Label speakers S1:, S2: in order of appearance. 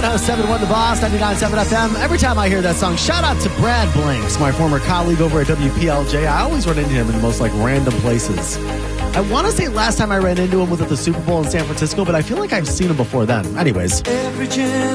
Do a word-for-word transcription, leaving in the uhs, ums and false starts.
S1: one oh seven point one The Boss, ninety-nine point seven F M. Every time I hear that song, shout out to Brad Blanks, my former colleague over at W P L J. I always run into him in the most like random places. I want to say last time I ran into him was at the Super Bowl in San Francisco, but I feel like I've seen him before then. Anyways. Every